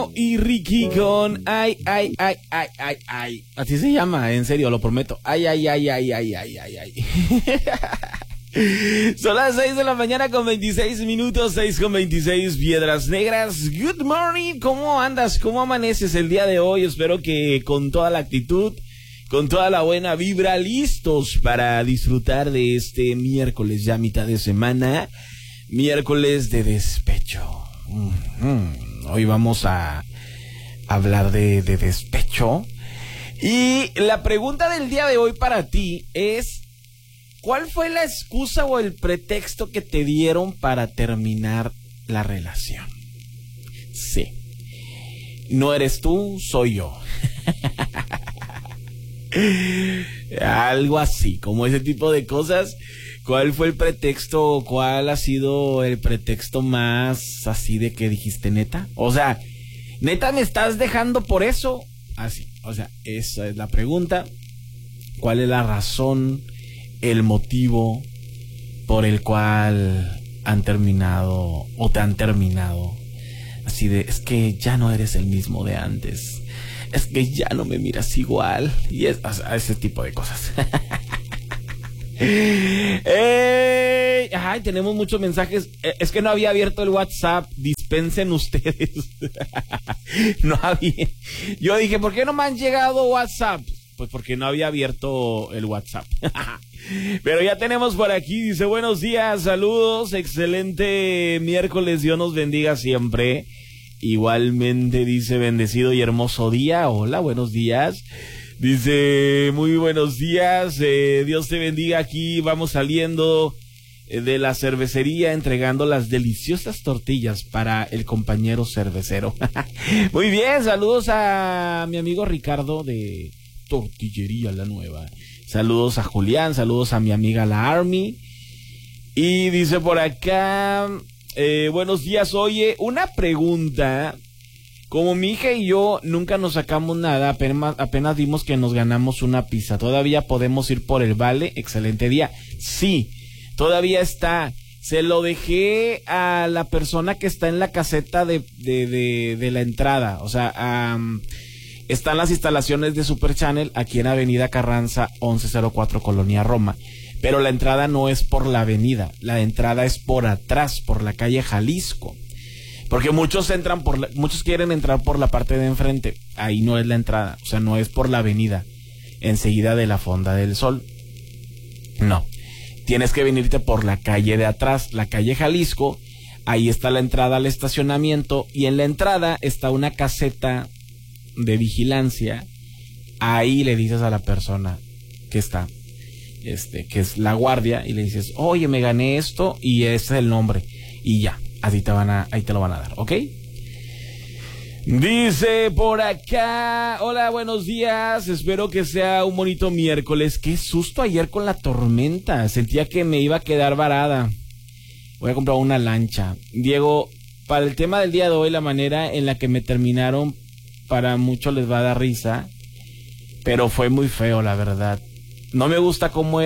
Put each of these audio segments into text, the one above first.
Romeo y Ricky con ay. Así se llama, en serio, lo prometo. Ay. Son las 6 de la mañana con 26 minutos, 6 con 26, Piedras Negras. Good morning, ¿cómo andas? ¿Cómo amaneces el día de hoy? Espero que con toda la actitud, con toda la buena vibra, listos para disfrutar de este miércoles, ya mitad de semana, miércoles de despecho. Hoy vamos a hablar de despecho. Y la pregunta del día de hoy para ti es: ¿cuál fue la excusa o el pretexto que te dieron para terminar la relación? Sí. No eres tú, soy yo. Algo así, como ese tipo de cosas. ¿Cuál fue el pretexto? ¿Cuál ha sido el pretexto más así de que dijiste, neta? O sea, ¿neta me estás dejando por eso? Así, o sea, esa es la pregunta. ¿Cuál es la razón, el motivo por el cual han terminado o te han terminado? Así de, es que ya no eres el mismo de antes, es que ya no me miras igual, y o sea, ese tipo de cosas. Ay, tenemos muchos mensajes. Es que no había abierto el WhatsApp, dispensen ustedes. No había. Yo dije, ¿por qué no me han llegado WhatsApp? Pues porque no había abierto el WhatsApp. Pero ya tenemos por aquí, dice, buenos días, saludos, excelente miércoles, Dios nos bendiga siempre. Igualmente dice, bendecido y hermoso día. Hola, buenos días. Dice, muy buenos días, Dios te bendiga, aquí vamos saliendo de la cervecería entregando las deliciosas tortillas para el compañero cervecero. Muy bien, saludos a mi amigo Ricardo de Tortillería La Nueva. Saludos a Julián, saludos a mi amiga la Army. Y dice por acá, buenos días, oye, una pregunta. Como mi hija y yo nunca nos sacamos nada, apenas vimos que nos ganamos una pizza. ¿Todavía podemos ir por el vale? Excelente día. Sí, todavía está. Se lo dejé a la persona que está en la caseta de la entrada. O sea, están las instalaciones de Super Channel aquí en Avenida Carranza 1104, Colonia Roma. Pero la entrada no es por la avenida, la entrada es por atrás, por la calle Jalisco. Porque muchos quieren entrar por la parte de enfrente. Ahí no es la entrada, o sea, no es por la avenida, enseguida de la Fonda del Sol. No, tienes que venirte por la calle de atrás, la calle Jalisco. Ahí está la entrada al estacionamiento y en la entrada está una caseta de vigilancia. Ahí le dices a la persona que está, que es la guardia, y le dices, oye, me gané esto y ese es el nombre, y ya. Ahí te lo van a dar, ¿ok? Dice por acá, hola, buenos días, espero que sea un bonito miércoles. Qué susto ayer con la tormenta, sentía que me iba a quedar varada. Voy a comprar una lancha. Diego, para el tema del día de hoy, la manera en la que me terminaron, para muchos les va a dar risa, pero fue muy feo, la verdad. No me gusta cómo...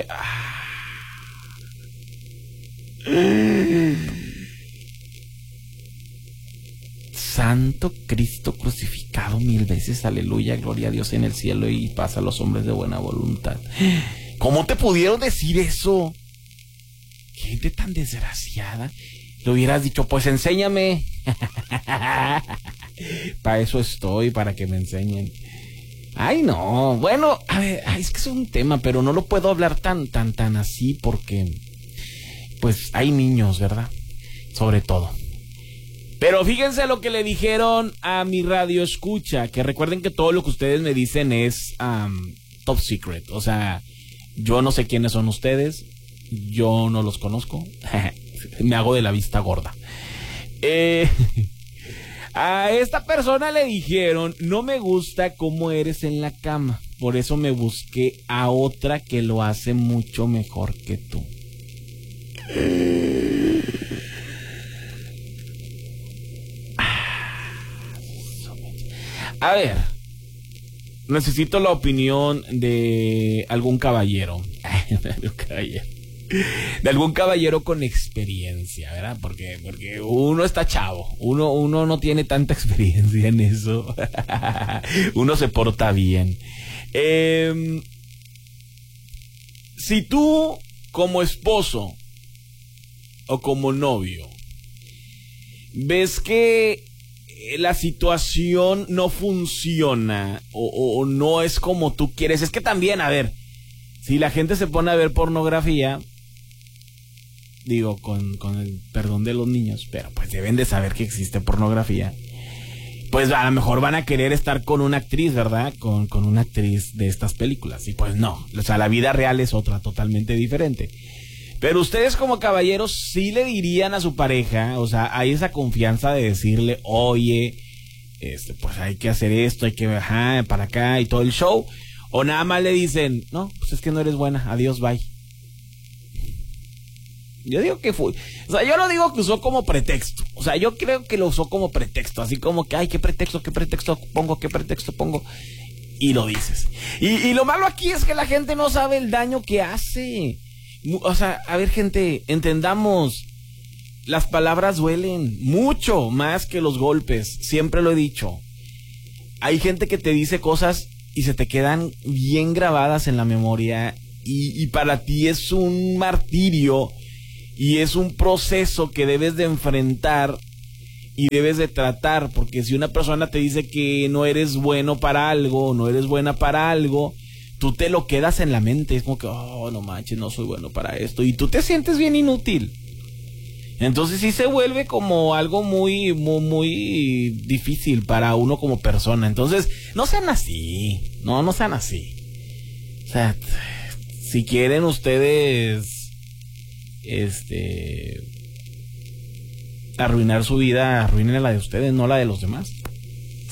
Santo Cristo crucificado 1000 veces, aleluya, gloria a Dios en el cielo y paz a los hombres de buena voluntad. ¿Cómo te pudieron decir eso? Gente tan desgraciada. Le hubieras dicho, pues enséñame. Para eso estoy, para que me enseñen. Ay, no, bueno, a ver, es que es un tema, pero no lo puedo hablar tan así porque, pues, hay niños, ¿verdad? Sobre todo. Pero fíjense lo que le dijeron a mi radio escucha, que recuerden que todo lo que ustedes me dicen es top secret. O sea, yo no sé quiénes son ustedes, yo no los conozco, me hago de la vista gorda. A esta persona le dijeron, no me gusta cómo eres en la cama, por eso me busqué a otra que lo hace mucho mejor que tú. A ver, necesito la opinión de algún caballero. De algún caballero con experiencia, ¿verdad? Porque uno está chavo, uno no tiene tanta experiencia en eso. Uno se porta bien. Si tú, como esposo o como novio, ves que la situación no funciona o no es como tú quieres, es que también, a ver, si la gente se pone a ver pornografía, digo, con el perdón de los niños, pero pues deben de saber que existe pornografía, pues a lo mejor van a querer estar con una actriz, ¿verdad? Con una actriz de estas películas, y pues no, o sea, la vida real es otra, totalmente diferente. Pero ustedes como caballeros sí le dirían a su pareja, o sea, hay esa confianza de decirle, oye, pues hay que hacer esto, hay que bajar para acá y todo el show, o nada más le dicen, no, pues es que no eres buena, adiós, bye. Yo digo que fue, o sea, yo lo digo que usó como pretexto, o sea, yo creo que lo usó como pretexto, así como que, ay, qué pretexto pongo, y lo dices. Y lo malo aquí es que la gente no sabe el daño que hace. O sea, a ver, gente, entendamos, las palabras duelen mucho más que los golpes, siempre lo he dicho. Hay gente que te dice cosas y se te quedan bien grabadas en la memoria y para ti es un martirio y es un proceso que debes de enfrentar y debes de tratar, porque si una persona te dice que no eres bueno para algo, no eres buena para algo, tú te lo quedas en la mente, es como que, oh, no manches, no soy bueno para esto, y tú te sientes bien inútil. Entonces sí se vuelve como algo muy, muy, muy difícil para uno como persona. Entonces, no sean así, no sean así. O sea, si quieren ustedes, arruinar su vida, arruinen la de ustedes, no la de los demás.